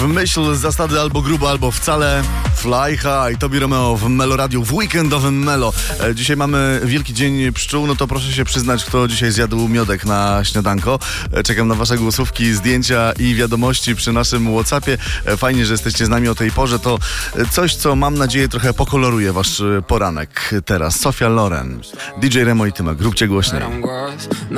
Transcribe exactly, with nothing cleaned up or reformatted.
w myśl zasady albo grubo, albo wcale. Fly High, Tobi Romeo w Melo Radio, w weekendowym Melo. E, dzisiaj mamy wielki dzień pszczół, no to proszę się przyznać, kto dzisiaj zjadł miodek na śniadanko. E, czekam na wasze głosówki, zdjęcia i wiadomości przy naszym WhatsAppie. E, fajnie, że jesteście z nami o tej porze. To coś, co mam nadzieję trochę pokoloruje wasz poranek. Teraz Sofia Loren, D J Remo i Tymek. Róbcie głośniej.